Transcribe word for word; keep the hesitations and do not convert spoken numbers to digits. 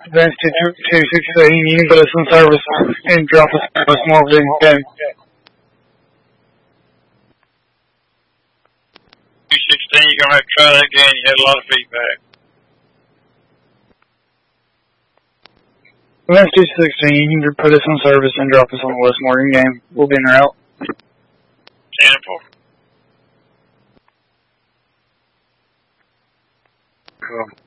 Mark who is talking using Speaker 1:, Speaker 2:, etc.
Speaker 1: Advance two sixteen, you can put us in service and drop us a small game.
Speaker 2: two sixteen, you're going to have to try that again. You had a lot of feedback.
Speaker 1: Advance two sixteen, you can put us in service and drop us on the West Morgan game. We'll be in route.
Speaker 2: ten four.
Speaker 1: Cool.